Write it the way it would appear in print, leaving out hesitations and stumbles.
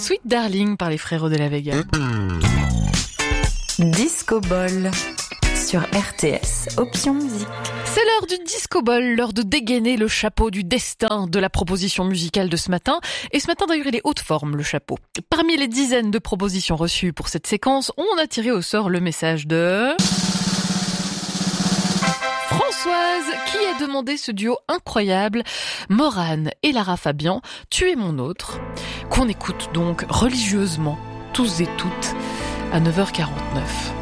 Sweet Darling par les Frérots de la Vega. Disco Ball sur RTS, Option Musique. C'est l'heure du Disco Ball, l'heure de dégainer le chapeau du destin de la proposition musicale de ce matin. Et ce matin d'ailleurs il est haute forme le chapeau. Parmi les dizaines de propositions reçues pour cette séquence, on a tiré au sort le message de... Françoise, qui a demandé ce duo incroyable, Morane et Lara Fabian, Tu es mon autre, qu'on écoute donc religieusement, tous et toutes, à 9h49.